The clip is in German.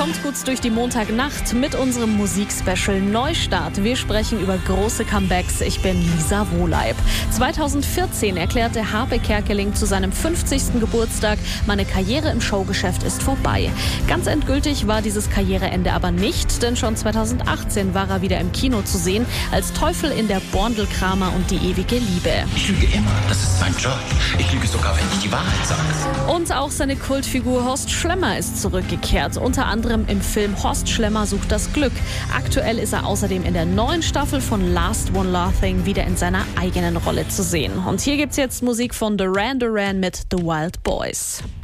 Kommt gut durch die Montagnacht mit unserem Musikspecial Neustart. Wir sprechen über große Comebacks. Ich bin Lisa Wohleib. 2014 erklärte Harpe Kerkeling zu seinem 50. Geburtstag, meine Karriere im Showgeschäft ist vorbei. Ganz endgültig war dieses Karriereende aber nicht, denn schon 2018 war er wieder im Kino zu sehen, als Teufel in der Borndelkramer und die ewige Liebe. Ich lüge immer, das ist mein Job. Ich lüge sogar, wenn ich die Wahrheit sage. Und auch seine Kultfigur Horst Schlemmer ist zurückgekehrt, unter anderem im Film Horst Schlemmer sucht das Glück. Aktuell ist er außerdem in der neuen Staffel von Last One Laughing wieder in seiner eigenen Rolle zu sehen. Und hier gibt's jetzt Musik von Duran Duran mit The Wild Boys.